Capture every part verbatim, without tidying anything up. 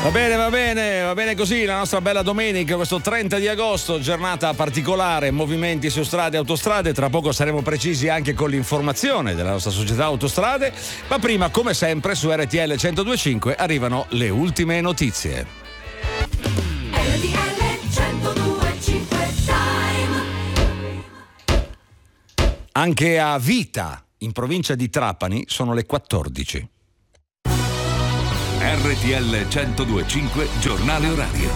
Va bene, va bene, va bene così la nostra bella domenica, questo trenta di agosto, giornata particolare, movimenti su strade e autostrade. Tra poco saremo precisi anche con l'informazione della nostra società Autostrade, ma prima, come sempre, su R T L centodue e cinque arrivano le ultime notizie. R T L centodue e cinque Time. Anche a Vita, in provincia di Trapani, sono le quattordici. R T L centodue e cinque giornale orario.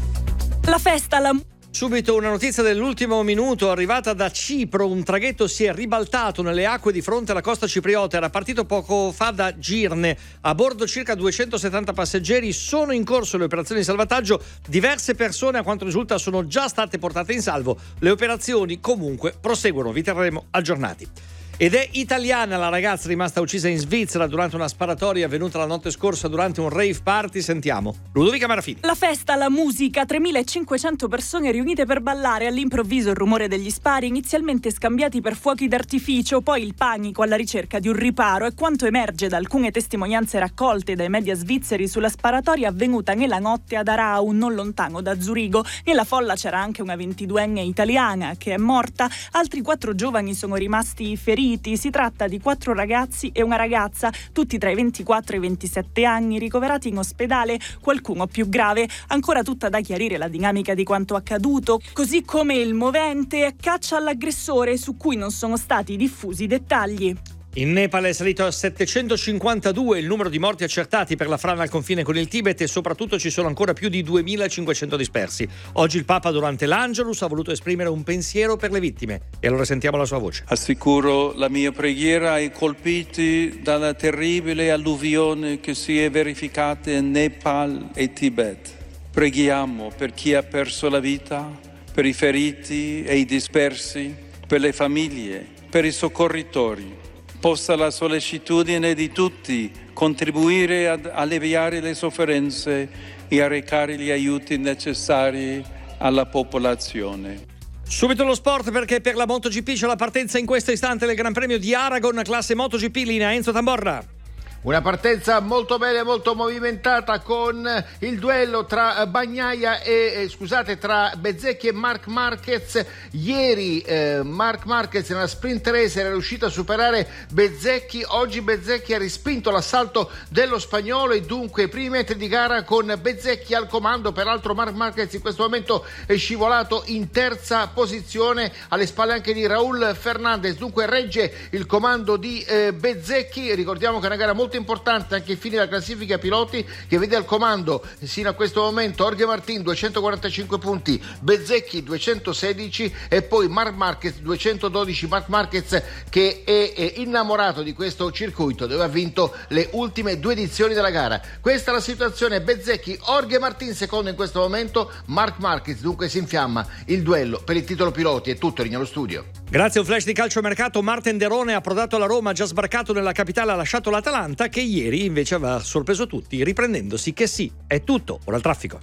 La festa alla Subito una notizia dell'ultimo minuto arrivata da Cipro. Un traghetto si è ribaltato nelle acque di fronte alla costa cipriota. Era partito poco fa da Girne. A bordo circa duecentosettanta passeggeri. Sono in corso le operazioni di salvataggio. Diverse persone, a quanto risulta, sono già state portate in salvo. Le operazioni comunque proseguono. Vi terremo aggiornati. Ed è italiana la ragazza rimasta uccisa in Svizzera durante una sparatoria avvenuta la notte scorsa durante un rave party. Sentiamo Ludovica Marafini. La festa, la musica, tremilacinquecento persone riunite per ballare. All'improvviso il rumore degli spari, inizialmente scambiati per fuochi d'artificio, poi il panico alla ricerca di un riparo. E quanto emerge da alcune testimonianze raccolte dai media svizzeri sulla sparatoria avvenuta nella notte ad Arau, non lontano da Zurigo. Nella folla c'era anche una ventiduenne italiana che è morta. Altri quattro giovani sono rimasti feriti. Si tratta di quattro ragazzi e una ragazza, tutti tra i ventiquattro e i ventisette anni, ricoverati in ospedale, qualcuno più grave. Ancora tutta da chiarire la dinamica di quanto accaduto, così come il movente caccia all'aggressore su cui non sono stati diffusi dettagli. In Nepal è salito a settecentocinquantadue il numero di morti accertati per la frana al confine con il Tibet e soprattutto ci sono ancora più di duemilacinquecento dispersi. Oggi il Papa durante l'Angelus ha voluto esprimere un pensiero per le vittime e allora sentiamo la sua voce. Assicuro la mia preghiera ai colpiti dalla terribile alluvione che si è verificata in Nepal e Tibet. Preghiamo per chi ha perso la vita, per i feriti e i dispersi, per le famiglie, per i soccorritori. Possa la sollecitudine di tutti contribuire ad alleviare le sofferenze e a recare gli aiuti necessari alla popolazione. Subito lo sport, perché per la MotoGP c'è la partenza in questo istante del Gran Premio di Aragon, classe MotoGP, linea Enzo Tamborra. Una partenza molto bene, molto movimentata, con il duello tra Bagnaia e eh, scusate tra Bezzecchi e Marc Marquez. Ieri eh, Marc Marquez nella sprint race era riuscito a superare Bezzecchi. Oggi Bezzecchi ha respinto l'assalto dello spagnolo e dunque i primi metri di gara con Bezzecchi al comando. Peraltro Marc Marquez in questo momento è scivolato in terza posizione, alle spalle anche di Raúl Fernandez. Dunque regge il comando di eh, Bezzecchi. Ricordiamo che è una gara molto importante anche ai fini della classifica piloti, che vede al comando sino a questo momento Jorge Martin duecentoquarantacinque punti, Bezzecchi duecentosedici e poi Marc Marquez duecentododici. Marc Marquez che è, è innamorato di questo circuito dove ha vinto le ultime due edizioni della gara. Questa è la situazione: Bezzecchi, Jorge Martin secondo in questo momento, Marc Marquez dunque si infiamma il duello per il titolo piloti. È tutto, Rigno allo studio. Grazie a un flash di calciomercato, Marten Derone ha approdato alla Roma, già sbarcato nella capitale, ha lasciato l'Atalanta che ieri invece aveva sorpreso tutti riprendendosi che sì, è tutto, ora il traffico.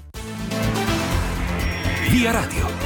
Via Radio.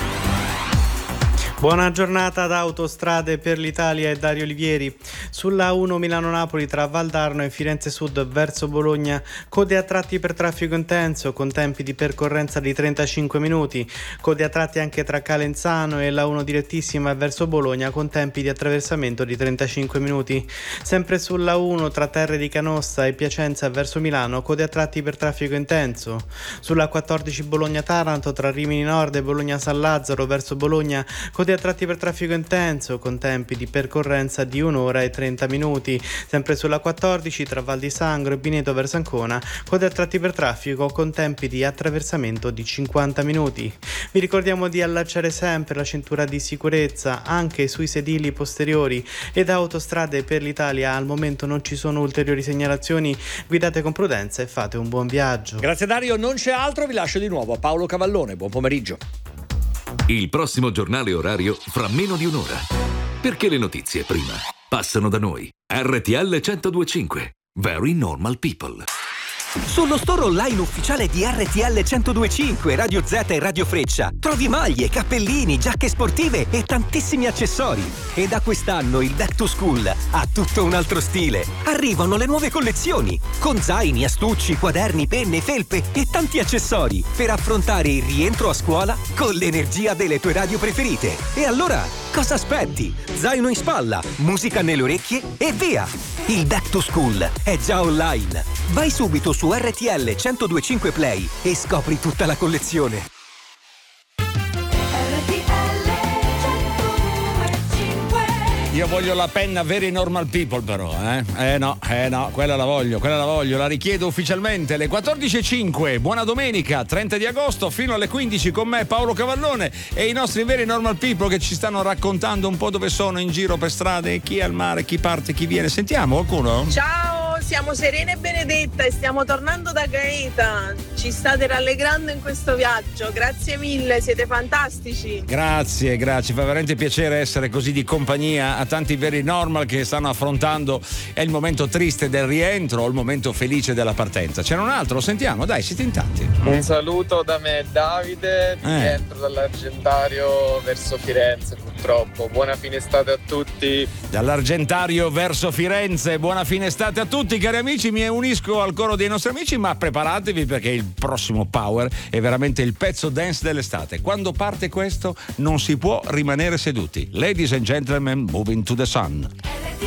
Buona giornata da Autostrade per l'Italia e Dario Olivieri. Sulla uno Milano-Napoli tra Valdarno e Firenze Sud verso Bologna, code a tratti per traffico intenso con tempi di percorrenza di trentacinque minuti, code a tratti anche tra Calenzano e la uno direttissima verso Bologna con tempi di attraversamento di trentacinque minuti. Sempre sulla uno tra Terre di Canossa e Piacenza verso Milano, code a tratti per traffico intenso. Sulla quattordici Bologna-Taranto tra Rimini Nord e Bologna-San Lazzaro verso Bologna, code a tratti per traffico intenso con tempi di percorrenza di un'ora e trenta minuti. Sempre sulla quattordici tra Val di Sangro e Bineto verso Ancona, code a tratti per traffico con tempi di attraversamento di cinquanta minuti. Vi ricordiamo di allacciare sempre la cintura di sicurezza anche sui sedili posteriori. E da Autostrade per l'Italia al momento non ci sono ulteriori segnalazioni. Guidate con prudenza e fate un buon viaggio. Grazie Dario, non c'è altro, vi lascio di nuovo a Paolo Cavallone. Buon pomeriggio. Il prossimo giornale orario fra meno di un'ora. Perché le notizie prima passano da noi. R T L centodue e cinque. Very Normal People. Sullo store online ufficiale di R T L centodue e cinque, Radio Z e Radio Freccia trovi maglie, cappellini, giacche sportive e tantissimi accessori. E da quest'anno il Back to School ha tutto un altro stile. Arrivano le nuove collezioni con zaini, astucci, quaderni, penne, felpe e tanti accessori per affrontare il rientro a scuola con l'energia delle tue radio preferite. E allora, cosa aspetti? Zaino in spalla, musica nelle orecchie e via! Il Back to School è già online. Vai subito su R T L centodue e cinque Play e scopri tutta la collezione. Io voglio la penna Very Normal People però, eh? Eh no, eh no, quella la voglio, quella la voglio, la richiedo ufficialmente. Le quattordici e cinque, buona domenica, trenta di agosto, fino alle quindici con me Paolo Cavallone e i nostri Very Normal People che ci stanno raccontando un po' dove sono in giro per strade, chi è al mare, chi parte, chi viene. Sentiamo qualcuno? Ciao, siamo Serena e Benedetta e stiamo tornando da Gaeta. Ci state rallegrando in questo viaggio, grazie mille, siete fantastici. Grazie, grazie, fa veramente piacere essere così di compagnia a tanti Very Normal che stanno affrontando è il momento triste del rientro o il momento felice della partenza. C'era un altro, sentiamo, dai, siete in tanti. Un saluto da me Davide, Eh. rientro dall'Argentario verso Firenze purtroppo. Buona fine estate a tutti. Dall'Argentario verso Firenze, buona fine estate a tutti cari amici, mi unisco al coro dei nostri amici, ma preparatevi perché il prossimo Power è veramente il pezzo dance dell'estate. Quando parte questo non si può rimanere seduti. Ladies and gentlemen, moving to the sun.